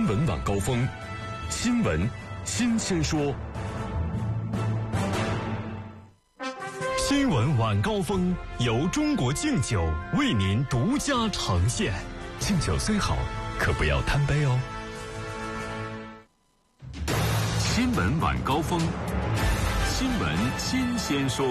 新闻晚高峰，新闻新鲜说。新闻晚高峰由中国敬酒为您独家呈现。敬酒虽好，可不要贪杯哦。新闻晚高峰，新闻新鲜说。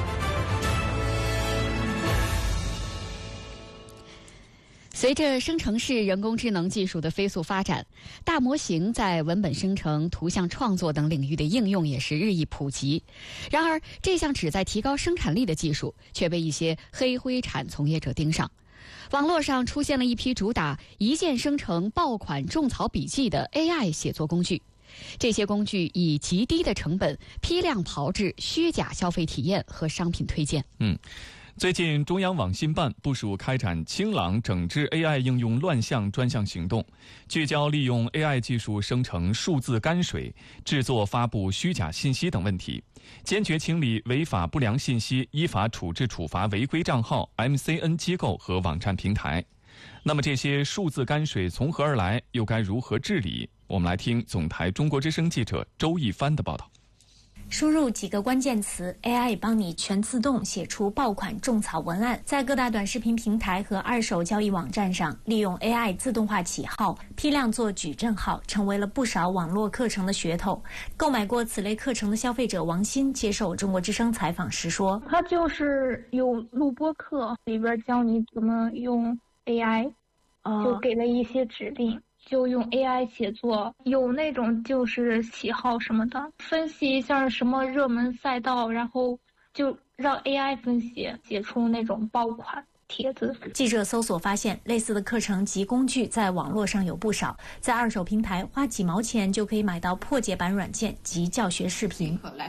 随着生成式人工智能技术的飞速发展，大模型在文本生成、图像创作等领域的应用也是日益普及。然而，这项旨在提高生产力的技术却被一些黑灰产从业者盯上。网络上出现了一批主打一键生成爆款种草笔记的 AI 写作工具。这些工具以极低的成本批量炮制虚假消费体验和商品推荐。 最近，中央网信办部署开展清朗整治 AI 应用乱象专项行动，聚焦利用 AI 技术生成数字泔水、制作发布虚假信息等问题，坚决清理违法不良信息，依法处置处罚违规账号、MCN 机构和网站平台。那么，这些数字泔水从何而来，又该如何治理？我们来听总台中国之声记者周一帆的报道。 输入几个关键词 ，AI 帮你全自动写出爆款种草文案。在各大短视频平台和二手交易网站上，利用 AI 自动化起号，批量做矩阵号，成为了不少网络课程的噱头。购买过此类课程的消费者王鑫接受中国之声采访时说：“ 他就是有录播课，里边教你怎么用 AI，就给了一些指令。”就用 AI 写作，有那种就是喜好什么的，分析一下什么热门赛道，然后就让 AI 分析，写出那种爆款帖子。 记者搜索发现，类似的课程及工具在网络上有不少，在二手平台花几毛钱就可以买到破解版软件及教学视频。